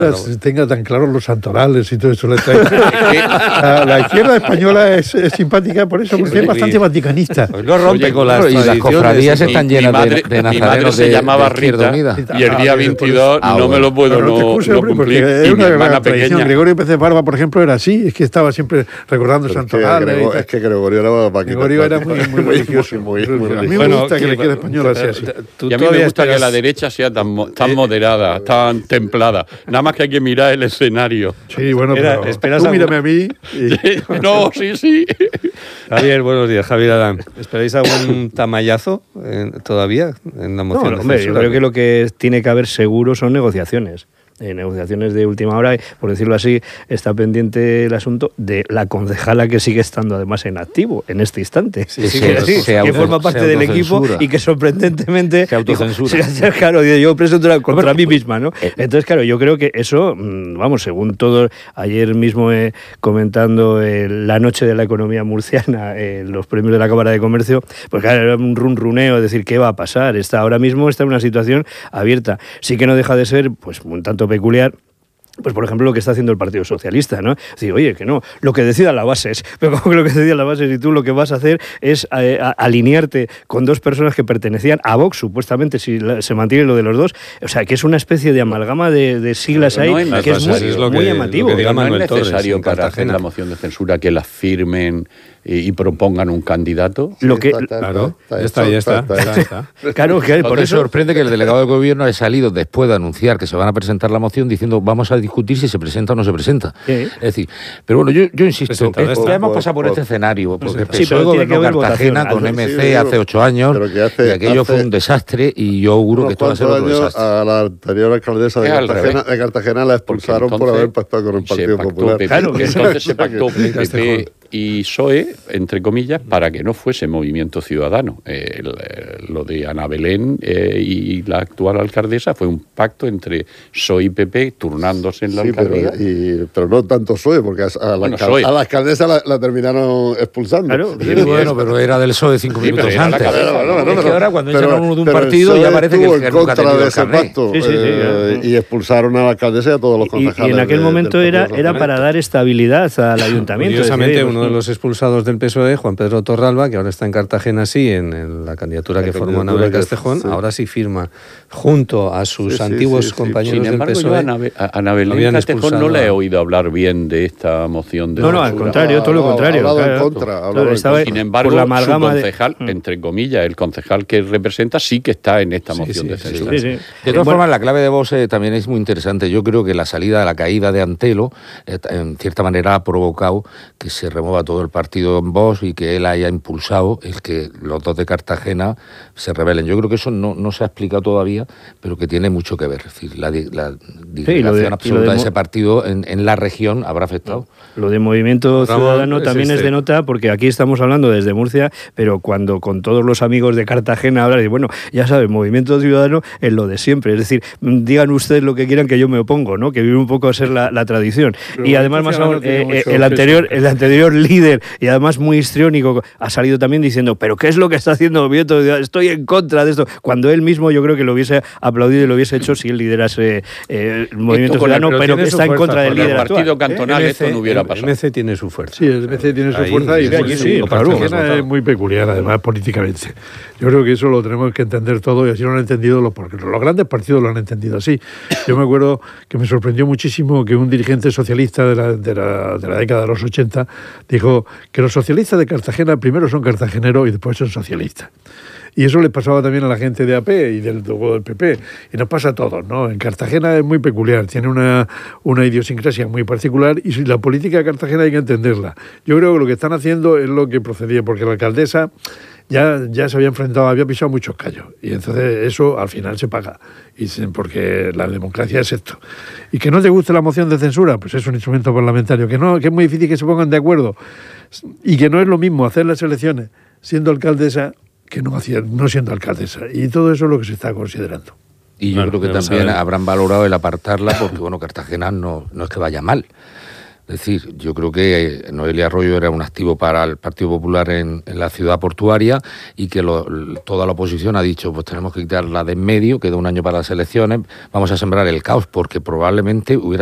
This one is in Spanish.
tenga tan claros los santorales y todo eso. La izquierda española es simpática por eso, porque es bastante vaticanista. Pues no rompe con las tradiciones. Y las cofradías están llenas de nazarenos. Mi madre se llamaba Rita, y el día 22 no me lo puedo no cumplir. Es una gran pequeña. tradición. Gregorio Pérez Barba, por ejemplo, era así, es que estaba siempre recordando santorales. Es que Gregorio era muy religioso. A mí me gusta que la izquierda española sea así. Y a mí me gusta que la derecha sea tan moderada, tan templada. Nada más que hay que mirar el escenario. Sí, bueno, pero tú mírame a mí. No, sí. Javier, buenos días. Javier Adán. ¿Esperáis algún tamallazo todavía en la moción? No, hombre, yo creo que lo que tiene que haber seguro son negociaciones. Negociaciones de última hora, por decirlo así, está pendiente el asunto de la concejala que sigue estando además en activo en este instante. Que forma parte del equipo y que sorprendentemente se autocensura. Claro, yo presento contra mí misma, ¿no? Entonces, claro, yo creo que eso, vamos, según todo, ayer mismo comentando la noche de la economía murciana, los premios de la Cámara de Comercio, pues claro, era un runruneo, es decir, ¿qué va a pasar? Ahora mismo está en una situación abierta. Sí que no deja de ser, pues, un tanto peculiar, pues por ejemplo lo que está haciendo el Partido Socialista, ¿no? Es decir, oye, que no, lo que decida la base es, pero como que lo que decida la base es, y tú lo que vas a hacer es alinearte con dos personas que pertenecían a Vox, supuestamente, si se mantiene lo de los dos, o sea, que es especie de amalgama de siglas ahí, que es muy llamativo. No es necesario para hacer la moción de censura que la firmen y propongan un candidato. Lo que claro, ya está. Claro, que por eso sorprende que el delegado del gobierno haya salido después de anunciar que se van a presentar la moción diciendo vamos a discutir si se presenta o no se presenta. Sí. Es decir, pero bueno, yo insisto, ya hemos pasado por este escenario, porque el PSOE gobernó Cartagena con MC hace 8 años y aquello fue un desastre y yo auguro que esto va a ser otro desastre. A la anterior alcaldesa de Cartagena la expulsaron por haber pactado con el Partido Popular. Claro, que entonces se pactó PP y PSOE, entre comillas, para que no fuese Movimiento Ciudadano. Lo de Ana Belén y la actual alcaldesa fue un pacto entre PSOE y PP turnándose en la alcaldía. Pero no tanto PSOE, porque a la alcaldesa la terminaron expulsando. Claro, bueno, pero era del PSOE 5 minutos antes. Es que ahora cuando echan a uno de un partido ya parece que el en contra de ese pacto y expulsaron a la alcaldesa y a todos los concejales. Y en aquel momento era para dar estabilidad al ayuntamiento. Curiosamente, uno de los expulsados del PSOE, Juan Pedro Torralba, que ahora está en Cartagena, en la candidatura que formó Anabel Castejón, ahora sí firma junto a sus antiguos compañeros del PSOE. Sin embargo, yo a Anabel Castejón no le he oído hablar bien de esta moción de No, al contrario, todo lo contrario. Sin embargo, su concejal, entre comillas, el concejal que representa sí que está en esta moción de censura. De todas formas, la clave de Vox también es muy interesante. Yo creo que la caída de Antelo, en cierta manera ha provocado que se remueva todo el partido en Vox y que él haya impulsado el que los dos de Cartagena se rebelen. Yo creo que eso no se ha explicado todavía, pero que tiene mucho que ver. Es decir, la disgregación absoluta de ese partido en la región habrá afectado. Lo de Movimiento Ciudadano también es de nota, porque aquí estamos hablando desde Murcia, pero cuando con todos los amigos de Cartagena hablan, y bueno, ya sabes, Movimiento Ciudadano es lo de siempre. Es decir, digan ustedes lo que quieran que yo me opongo, ¿no? Que vive un poco a ser la tradición. Pero y además, más aún, el anterior líder, y además muy histriónico, ha salido también diciendo, pero ¿qué es lo que está haciendo Movimiento Ciudadano? Estoy en contra de esto. Cuando él mismo yo creo que lo hubiese aplaudido y lo hubiese hecho si él liderase el Movimiento Ciudadano, pero que está en contra del líder actual. El partido cantonal esto no hubiera pasado. El MC tiene su fuerza. Sí, el MC tiene su fuerza y Cartagena es muy peculiar, además, políticamente. Yo creo que eso lo tenemos que entender todo y así lo han entendido porque los grandes partidos lo han entendido así. Yo me acuerdo que me sorprendió muchísimo que un dirigente socialista de la década de los 80 dijo que los socialistas de Cartagena primero son cartageneros y después son socialistas. Y eso le pasaba también a la gente de AP y del PP. Y nos pasa a todos, ¿no? En Cartagena es muy peculiar, tiene una idiosincrasia muy particular y la política de Cartagena hay que entenderla. Yo creo que lo que están haciendo es lo que procedía, porque la alcaldesa ya se había enfrentado, había pisado muchos callos. Y entonces eso al final se paga. Porque la democracia es esto. Y que no te guste la moción de censura, pues es un instrumento parlamentario. Que es muy difícil que se pongan de acuerdo. Y que no es lo mismo hacer las elecciones siendo alcaldesa que no siendo alcaldesa. Y todo eso es lo que se está considerando. Y yo creo que también habrán valorado el apartarla porque, bueno, Cartagena no es que vaya mal. Es decir, yo creo que Noelia Arroyo era un activo para el Partido Popular en la ciudad portuaria y que toda la oposición ha dicho, pues tenemos que quitarla de en medio, queda un año para las elecciones, vamos a sembrar el caos, porque probablemente hubiera